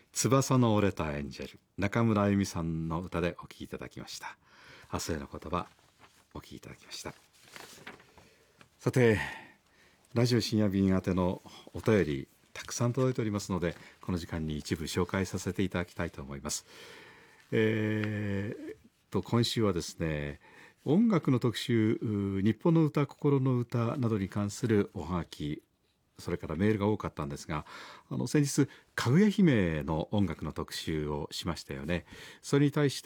翼の折れたエンジェル、中村あゆみさんの歌でお聴きいただきました。明日への言葉お聴きいただきました。さて、ラジオ深夜便宛てのお便りたくさん届いておりますので、この時間に一部紹介させていただきたいと思います。今週はですね、音楽の特集、日本の歌、心の歌などに関するおはがき、それからメールが多かったんですが、先日かぐや姫の音楽の特集をしましたよね。それに対して、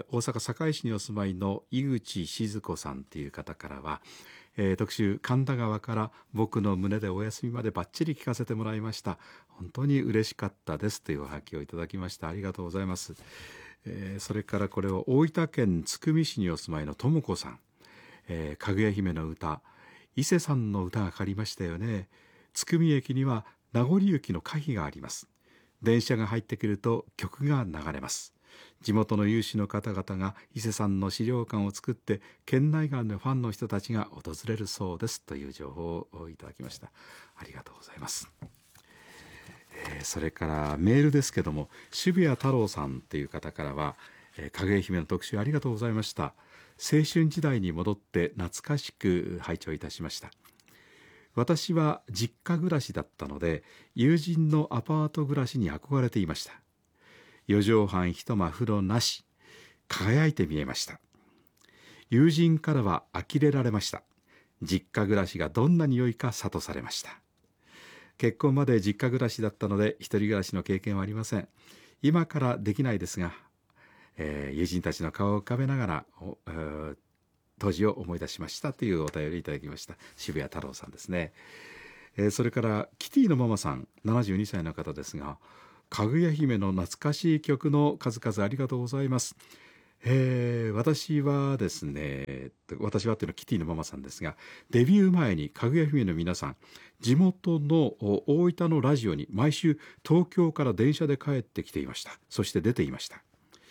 大阪堺市にお住まいの井口静子さんという方からは、特集神田川から僕の胸でお休みまでバッチリ聞かせてもらいました。本当に嬉しかったですというおはがきをいただきました。ありがとうございます。それからこれを大分県津久見市にお住まいのとも子さん、かぐや姫の歌、伊勢さんの歌がかかりましたよね。津久見駅には名残雪の歌碑があります。電車が入ってくると曲が流れます。地元の有志の方々が伊勢さんの資料館を作って県内外のファンの人たちが訪れるそうですという情報をいただきました。ありがとうございます。それからメールですけども、渋谷太郎さんという方からは、かぐや姫の特集ありがとうございました。青春時代に戻って懐かしく拝聴いたしました。私は実家暮らしだったので、友人のアパート暮らしに憧れていました。四畳半一間風呂なし、輝いて見えました。友人からは呆れられました。実家暮らしがどんなに良いか諭されました。結婚まで実家暮らしだったので一人暮らしの経験はありません。今からできないですが、友人たちの顔を浮かべながら当時を思い出しましたというお便りいただきました。渋谷太郎さんですね。それからキティのママさん、72歳の方ですが、かぐや姫の懐かしい曲の数々ありがとうございます。私はですね、私はというのはキティのママさんですが、デビュー前にかぐや姫の皆さん、地元の大分のラジオに毎週東京から電車で帰ってきていました。そして出ていました。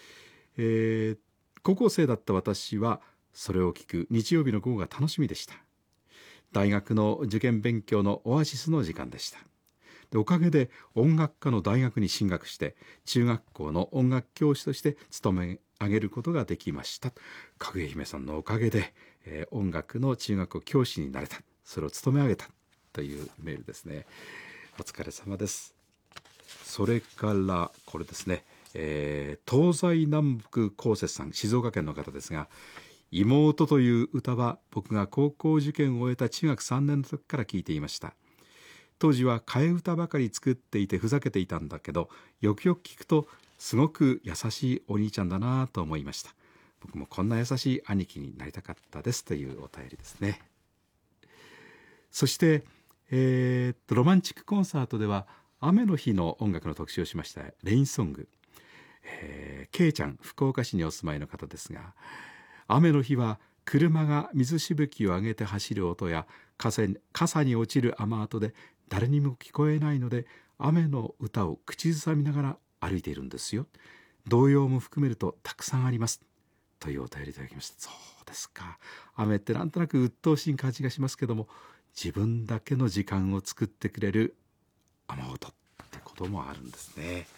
高校生だった私はそれを聞く日曜日の午後が楽しみでした。大学の受験勉強のオアシスの時間でした。で、おかげで音楽科の大学に進学して、中学校の音楽教師として勤め上げることができました。かぐや姫さんのおかげで、音楽の中学校教師になれた。それを務め上げたというメールですね。お疲れ様です。それからこれですね、東西南北こうせつさん、静岡県の方ですが、妹という歌は僕が高校受験を終えた中学3年の時から聴いていました。当時は替え歌ばかり作っていてふざけていたんだけど、よくよく聞くとすごく優しいお兄ちゃんだなと思いました。僕もこんな優しい兄貴になりたかったですというお便りですね。そして、ロマンチックコンサートでは雨の日の音楽の特集をしました。レインソング、ケイちゃん、福岡市にお住まいの方ですが、雨の日は車が水しぶきを上げて走る音や傘に落ちる雨跡で誰にも聞こえないので、雨の歌を口ずさみながら歩いているんですよ。童謡も含めるとたくさんありますというお便りいただきました。そうですか。雨ってなんとなく鬱陶しい感じがしますけども、自分だけの時間を作ってくれる雨音ってこともあるんですね。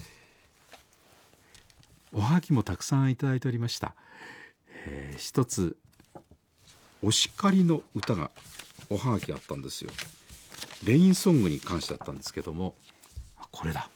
おはがきもたくさんいただいておりました。一つお叱りの歌がおはがきあったんですよ。レインソングに関してだったんですけども、これだ。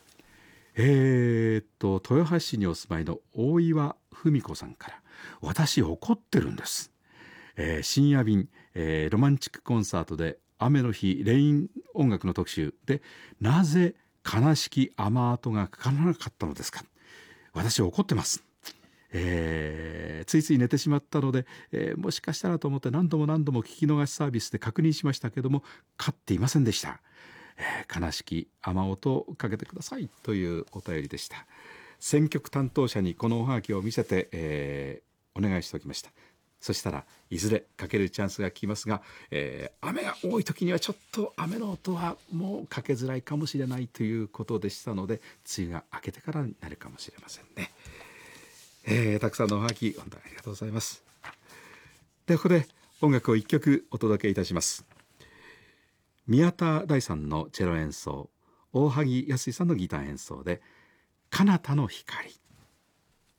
豊橋市にお住まいの大岩文子さんから、私怒ってるんです。深夜便、ロマンチックコンサートで雨の日レイン音楽の特集で、なぜ悲しき雨跡がかからなかったのですか。私怒ってます。ついつい寝てしまったので、もしかしたらと思って何度も聞き逃しサービスで確認しましたけども、かっていませんでした。悲しき雨音をかけてくださいというお便りでした。選曲担当者にこのおはがきを見せて、お願いしておきました。そしたらいずれかけるチャンスが来ますが、雨が多い時にはちょっと雨の音はもうかけづらいかもしれないということでしたので、梅雨が明けてからになるかもしれませんね。たくさんのおはがき本当にありがとうございます。で、ここで音楽を一曲お届けいたします。宮田大さんのチェロ演奏、大萩康さんのギター演奏で彼方の光。